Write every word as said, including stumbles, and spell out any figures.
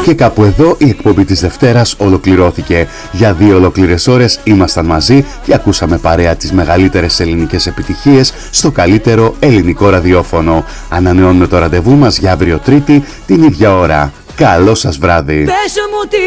Και κάπου εδώ η εκπομπή της Δευτέρας ολοκληρώθηκε. Για δύο ολόκληρες ώρες ήμασταν μαζί και ακούσαμε παρέα τις μεγαλύτερες ελληνικές επιτυχίες στο καλύτερο ελληνικό ραδιόφωνο. Ανανεώνουμε το ραντεβού μας για αύριο Τρίτη την ίδια ώρα. Καλό σας βράδυ. Πες μου τι